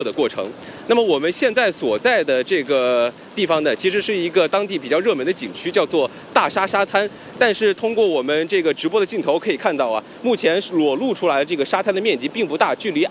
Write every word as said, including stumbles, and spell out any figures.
的过程。那么我们现在所在的这个地方呢，其实是一个当地比较热门的景区，叫做大沙沙滩。但是通过我们这个直播的镜头可以看到啊，目前裸露出来的这个沙滩的面积并不大，距离